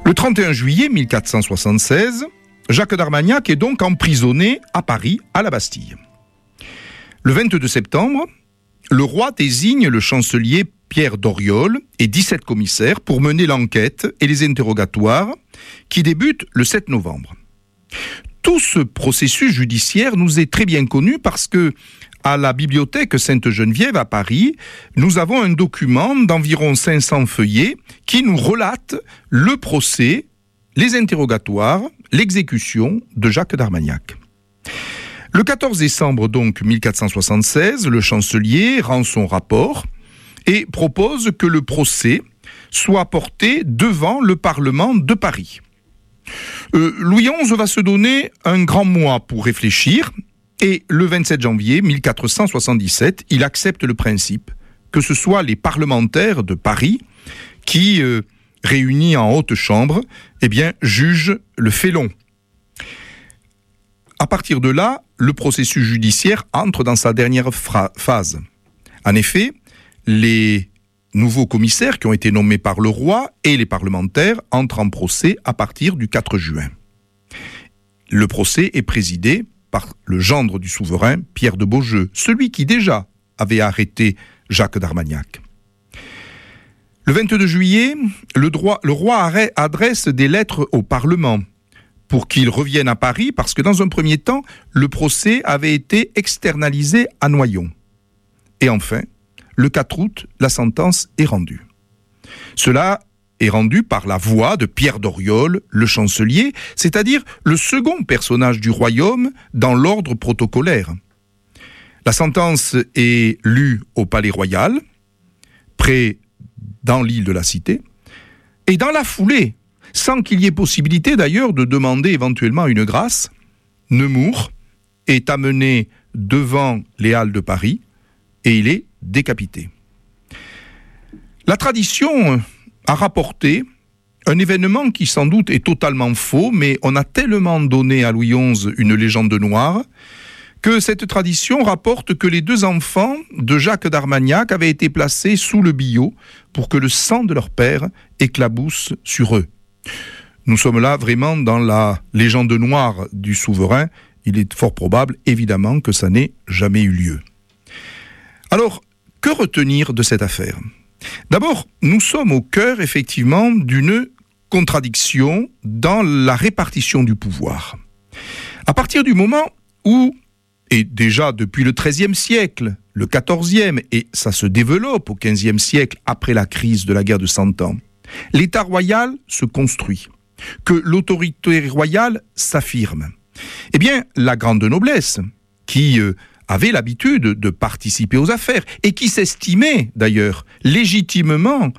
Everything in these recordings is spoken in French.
Le 31 juillet 1476, Jacques d'Armagnac est donc emprisonné à Paris, à la Bastille. Le 22 septembre, le roi désigne le chancelier Pierre d'Oriol et 17 commissaires pour mener l'enquête et les interrogatoires qui débutent le 7 novembre. Tout ce processus judiciaire nous est très bien connu parce que, à la bibliothèque Sainte-Geneviève à Paris, nous avons un document d'environ 500 feuillets qui nous relate le procès, les interrogatoires, l'exécution de Jacques d'Armagnac. Le 14 décembre donc 1476, le chancelier rend son rapport et propose que le procès soit porté devant le Parlement de Paris. Louis XI va se donner un grand mois pour réfléchir et le 27 janvier 1477, il accepte le principe que ce soit les parlementaires de Paris qui, réunis en haute chambre, jugent le félon. À partir de là, le processus judiciaire entre dans sa dernière phase. En effet, les nouveaux commissaires qui ont été nommés par le roi et les parlementaires entrent en procès à partir du 4 juin. Le procès est présidé par le gendre du souverain, Pierre de Beaujeu, celui qui déjà avait arrêté Jacques d'Armagnac. Le 22 juillet, le roi adresse des lettres au Parlement pour qu'il revienne à Paris, parce que dans un premier temps, le procès avait été externalisé à Noyon. Et enfin, le 4 août, la sentence est rendue. Cela est rendu par la voix de Pierre d'Oriol, le chancelier, c'est-à-dire le second personnage du royaume dans l'ordre protocolaire. La sentence est lue au Palais Royal, près dans l'île de la Cité, et dans la foulée, sans qu'il y ait possibilité d'ailleurs de demander éventuellement une grâce, Nemours est amené devant les Halles de Paris et il est décapité. La tradition a rapporté un événement qui sans doute est totalement faux, mais on a tellement donné à Louis XI une légende noire que cette tradition rapporte que les deux enfants de Jacques d'Armagnac avaient été placés sous le billot pour que le sang de leur père éclabousse sur eux. Nous sommes là vraiment dans la légende noire du souverain. Il est fort probable, évidemment, que ça n'ait jamais eu lieu. Alors, que retenir de cette affaire ? D'abord, nous sommes au cœur, effectivement, d'une contradiction dans la répartition du pouvoir. À partir du moment où, et déjà depuis le XIIIe siècle, le XIVe, et ça se développe au XVe siècle après la crise de la guerre de 100 ans, l'État royal se construit, que l'autorité royale s'affirme. Eh bien, la grande noblesse, qui avait l'habitude de participer aux affaires et qui s'estimait d'ailleurs légitimement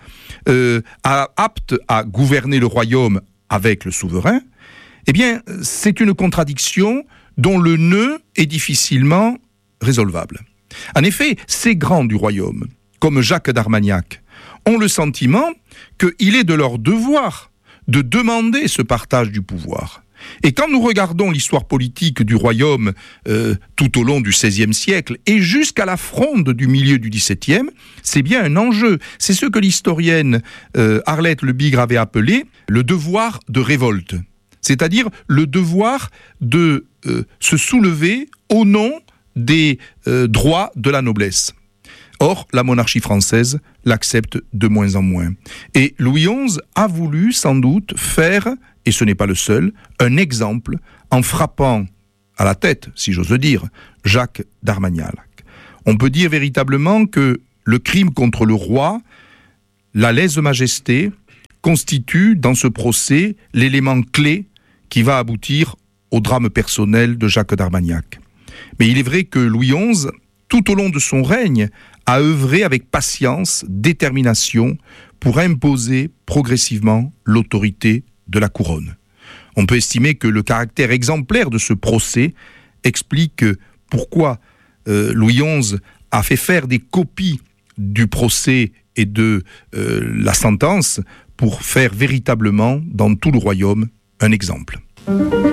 apte à gouverner le royaume avec le souverain, eh bien, c'est une contradiction dont le nœud est difficilement résolvable. En effet, ces grands du royaume, comme Jacques d'Armagnac, ont le sentiment qu'il est de leur devoir de demander ce partage du pouvoir. Et quand nous regardons l'histoire politique du royaume tout au long du XVIe siècle et jusqu'à la fronde du milieu du XVIIe, c'est bien un enjeu. C'est ce que l'historienne Arlette Le Bigre avait appelé le devoir de révolte. C'est-à-dire le devoir de se soulever au nom des droits de la noblesse. Or, la monarchie française l'accepte de moins en moins. Et Louis XI a voulu sans doute faire, et ce n'est pas le seul, un exemple en frappant à la tête, si j'ose le dire, Jacques d'Armagnac. On peut dire véritablement que le crime contre le roi, la lèse-majesté, constitue dans ce procès l'élément clé qui va aboutir au drame personnel de Jacques d'Armagnac. Mais il est vrai que Louis XI, tout au long de son règne, a œuvré avec patience, détermination, pour imposer progressivement l'autorité de la couronne. On peut estimer que le caractère exemplaire de ce procès explique pourquoi Louis XI a fait faire des copies du procès et de la sentence pour faire véritablement, dans tout le royaume, un exemple.